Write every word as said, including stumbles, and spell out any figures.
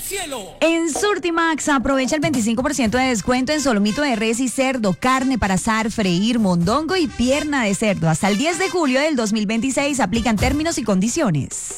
cielo. En Surtimax aprovecha el veinticinco por ciento de descuento en solomito de res y cerdo, carne para asar, freír, mondongo y pierna de cerdo. Hasta el diez de julio del dos mil veintiséis aplican términos y condiciones.